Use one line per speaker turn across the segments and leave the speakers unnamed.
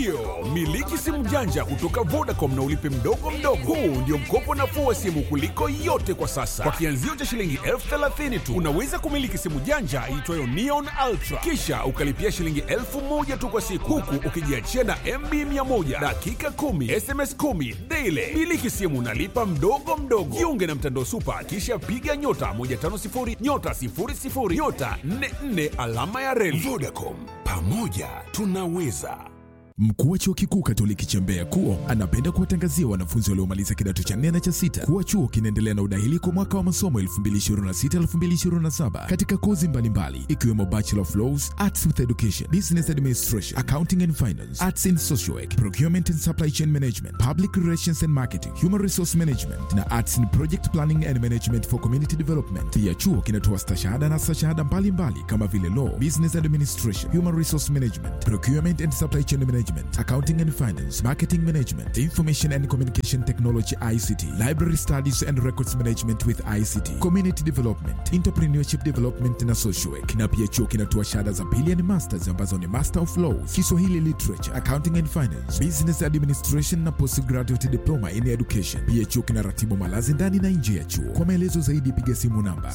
Ndiyo, miliki simu janja kutoka Vodacom na ulipe mdogo mdogo. Huu ndio mkopo nafuu wa simu kuliko yote kwa sasa. Kwa kianzio cha shilingi 30,000 tu unaweza kumiliki simu janja iitwayo Neon Ultra. Kisha ukalipia shilingi 1,000 tu kwa siku, huku ukijiachia na MB 100, dakika 10, SMS 10 daily. Miliki simu unalipa mdogo mdogo. Jiunge na mtandao Super, kisha piga *150 *00 *44 alama ya reli. Vodacom, pamoja tunaweza.
Mkuu wa Chuo Kikuu Katoliki cha Mbeya KUO anapenda kuwatangazia wanafunzi waliomaliza kidato cha 4 na cha 6 kuwa chuo kinaendelea na udahili kwa mwaka wa masomo 2026-2027 katika kozi mbalimbali ikiwemo Bachelor of Laws, Arts with Education, Business Administration, Accounting and Finance, Arts in Social Work, Procurement and Supply Chain Management, Public Relations and Marketing, Human Resource Management na Arts in Project Planning and Management for Community Development. Pia chuo kinatoa stashahada na stashahada mbalimbali kama vile Law, Business Administration, Human Resource Management, Procurement and Supply Chain Management, Accounting and Finance, Marketing Management, Information and Communication Technology ICT, Library Studies and Records Management with ICT, Community Development, Entrepreneurship Development na Social Work. Na pia chuo kinatoa shahada za pili na masters ambazo ni Master of Laws, Kiswahili Literature, Accounting and Finance, Business Administration na Postgraduate Diploma in Education. Pia chuo kinaratibu malazi ndani na nje ya chuo. Kwa maelezo zaidi piga simu namba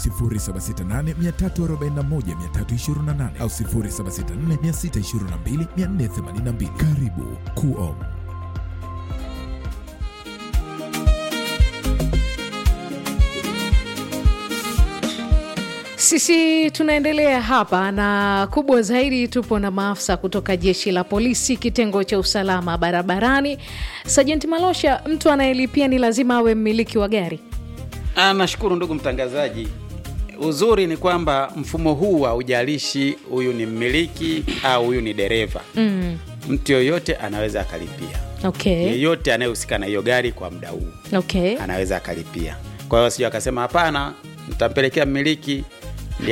0768341328 au 0764622482. Karibu KUO.
Sisi tunaendelea hapa na kubwa zaidi, tupo na maafisa kutoka Jeshi la Polisi kitengo cha usalama barabarani. Sergeant Malosha, mtu anayelipia ni lazima awe mmiliki wa gari?
Nashukuru ndugu mtangazaji. Uzuri ni kwamba mfumo huu haujalishi huyu ni mmiliki au huyu ni dereva. Mtu yoyote anaweza akalipia.
Okay.
Yeyote anayehusika na hiyo gari kwa muda huu.
Okay.
Anaweza akalipia. Kwa hiyo sio akasema hapana, nitampelekea mmiliki ndiye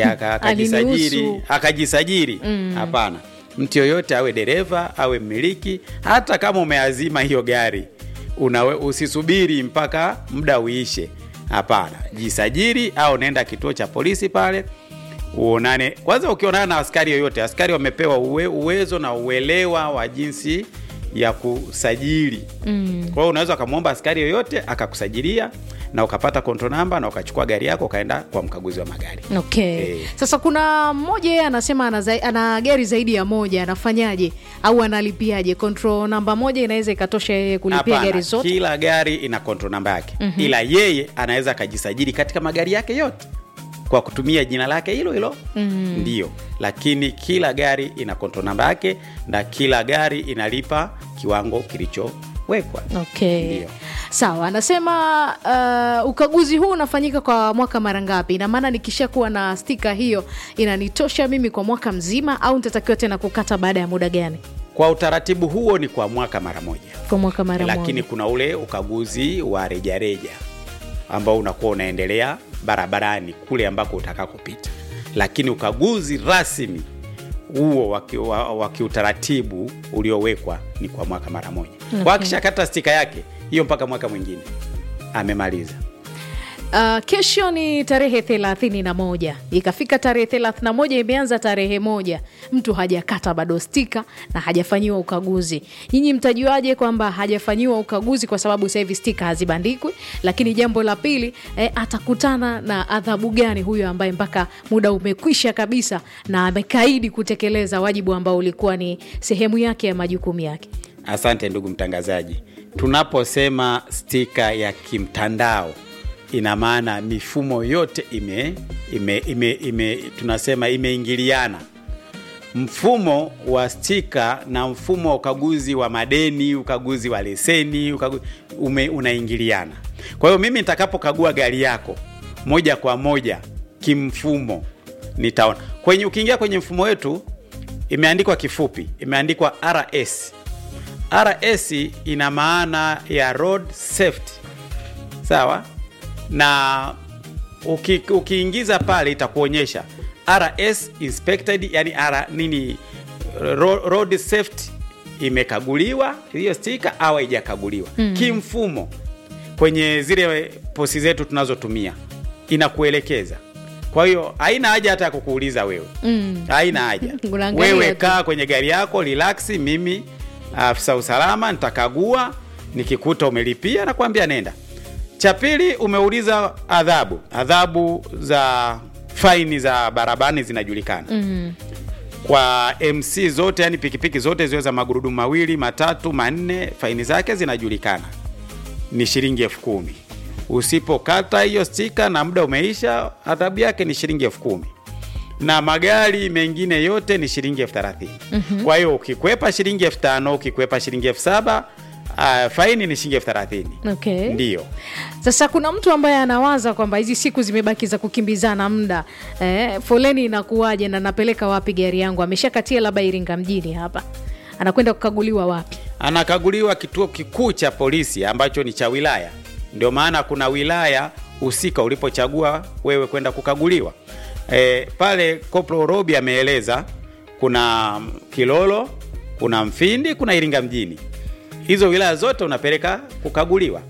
akajisajili. Hapana. Mtu yoyote awe dereva, awe mmiliki, hata kama umeazima hiyo gari, usisubiri mpaka muda uishe. Hapana, jisajili au nenda kituo cha polisi pale uonane. Kwanza ukionana na askari yoyote, askari wamepewa uwezo na uelewa wa jinsi ya kusajili. Kwa hiyo unaweza kumuomba askari yoyote akakusajilia na ukapata control number na ukachukua gari yako ukaenda kwa mkaguzi wa magari.
Okay. Sasa kuna mmoja yeye anasema ana gari zaidi ya moja, anafanyaje au analipiaje? Control number moja inaweza ikatosha yeye kulipia gari zote?
Kila gari ina control number yake. Ila yeye anaweza kujisajili katika magari yake yote kwa kutumia jina lake hilo. Ndio. Lakini kila gari ina control number yake na kila gari inalipa kiwango kilichowekwa.
Okay.
Ndio.
Sawa, anasema ukaguzi huu unafanyika kwa mwaka mara ngapi? Ina maana nikishakuwa na stika hiyo inanitosha mimi kwa mwaka mzima au nitatakiwa tena kukata baada ya muda gani?
Kwa utaratibu huo ni kwa mwaka mara moja.
Kwa mwaka mara moja.
Lakini kuna ule ukaguzi wa rejareja ambao unakuwa unaendelea barabarani kule ambako utakakopita. Lakini ukaguzi rasmi huo wa kiutaratibu uliowekwa ni kwa mwaka mara moja. Okay. Kwa akishakata stika yake hiyo mpaka mwaka mwingine amemaliza.
Kesho ni tarehe 31. Ikafika tarehe 31, imeanza tarehe 1, mtu hajakata bado stika na hajafanyiwa ukaguzi. Nyinyi mtajuaje kwamba hajafanyiwa ukaguzi? Kwa sababu sasa hivi stika hazibandikwi. Lakini jambo la pili, atakutana na adhabu gani huyo ambaye mpaka muda umekwisha kabisa na amekaidi kutekeleza wajibu ambao ulikuwa ni sehemu yake ya majukumu yake?
Asante ndugu mtangazaji. Tunaposema stika ya kimtandao, ina maana mifumo yote tunasema imeingiliana. Mfumo wa stika na mfumo wa ukaguzi wa madeni, ukaguzi wa leseni, unaingiliana. Kwa hiyo mimi nitakapokagua gari yako moja kwa moja kimfumo nitaona. Ukiingia kwenye mfumo wetu imeandikwa kifupi, imeandikwa RS. RS ina maana ya road safety. Sawa? Na ukiingiza pale itakuonyesha RS inspected, yani road safety imekaguliwa hiyo sticker au haijakaguliwa. Kimfumo kwenye zile posi zetu tunazotumia inakuelekeza. Kwa hiyo haina haja hata kukuuliza wewe. Haina haja. Wewe kaa kwenye gari yako, relax, mimi afisa usalama, nitakagua, nikikuta umelipia na kuambia nenda. Cha pili, umeuliza adhabu za faini za barabarani zinajulikana. Kwa MC zote, yani pikipiki zote ziwe za magurudumu mawili, matatu, manne, faini zake zinajulikana. Ni shilingi 10,000. Usipokata hiyo stika na muda umeisha, adhabu yake ni shilingi 10,000. Na magari mengine yote ni shilingi 30,000. Kwa hiyo ukikwepa shilingi 5,000, ukikwepa shilingi 7,000, faini ni shilingi 30,000.
Okay.
Ndio.
Sasa kuna mtu ambaye anawaza kwamba hizi siku zimebaki za kukimbizana muda, foleni inakuwaje na napeleka wapi gari yangu? Ameshakatia labda Iringa mjini hapa, anakwenda kukaguliwa wapi?
Anakaguliwa kituo kikuu cha polisi ambacho ni cha wilaya. Ndio maana kuna wilaya husika ulipochagua wewe kwenda kukaguliwa. Pale Koplo Robi ameeleza kuna Kilolo, kuna Mfindi, kuna Iringa mjini. Hizo wilaya zote unapeleka kukaguliwa.